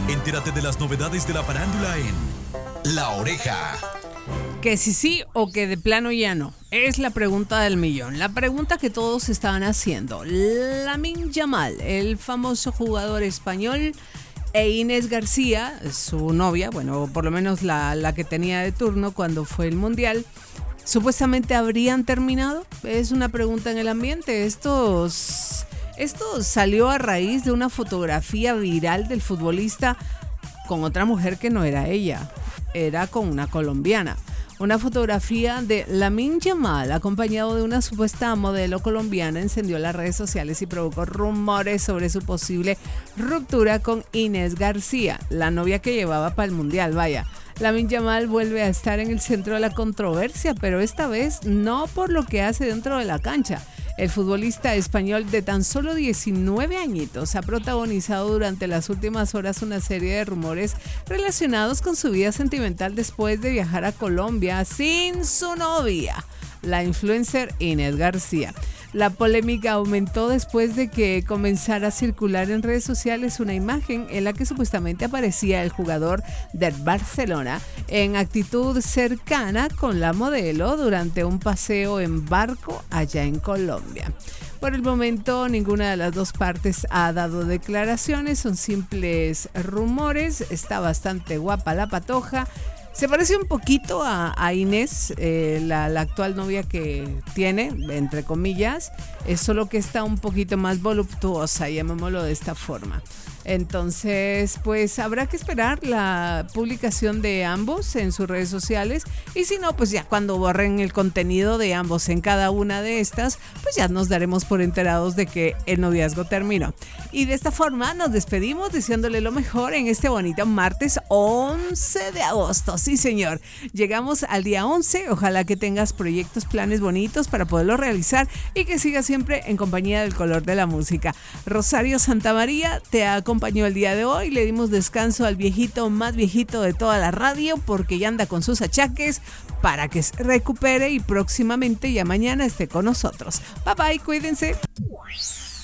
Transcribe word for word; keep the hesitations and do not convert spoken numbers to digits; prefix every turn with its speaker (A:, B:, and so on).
A: Entérate de las novedades de la farándula en La Oreja.
B: Que si sí o que de plano ya no. Es la pregunta del millón. La pregunta que todos estaban haciendo. Lamine Yamal, el famoso jugador español, e Inés García, su novia, bueno, por lo menos la, la que tenía de turno cuando fue el Mundial, supuestamente habrían terminado. Es una pregunta en el ambiente. Estos, esto salió a raíz de una fotografía viral del futbolista con otra mujer que no era ella, era con una colombiana. Una fotografía de Lamine Yamal acompañado de una supuesta modelo colombiana encendió las redes sociales y provocó rumores sobre su posible ruptura con Inés García, la novia que llevaba para el Mundial. Vaya, Lamine Yamal vuelve a estar en el centro de la controversia, pero esta vez no por lo que hace dentro de la cancha. El futbolista español de tan solo diecinueve añitos ha protagonizado durante las últimas horas una serie de rumores relacionados con su vida sentimental después de viajar a Colombia sin su novia, la influencer Inés García. La polémica aumentó después de que comenzara a circular en redes sociales una imagen en la que supuestamente aparecía el jugador del Barcelona en actitud cercana con la modelo durante un paseo en barco allá en Colombia. Por el momento, ninguna de las dos partes ha dado declaraciones, son simples rumores. Está bastante guapa la patoja. Se parece un poquito a, a Inés, eh, la, la actual novia que tiene, entre comillas, es solo que está un poquito más voluptuosa, llamémoslo de esta forma. Entonces, pues habrá que esperar la publicación de ambos en sus redes sociales y si no, pues ya cuando borren el contenido de ambos en cada una de estas, pues ya nos daremos por enterados de que el noviazgo terminó. Y de esta forma nos despedimos deseándole lo mejor en este bonito martes once de agosto. Sí, señor. Llegamos al día once. Ojalá que tengas proyectos, planes bonitos para poderlos realizar y que sigas siempre en compañía del color de la música. Rosario Santamaría te acompañó el día de hoy. Le dimos descanso al viejito más viejito de toda la radio porque ya anda con sus achaques para que se recupere y próximamente ya mañana esté con nosotros. Bye bye, cuídense.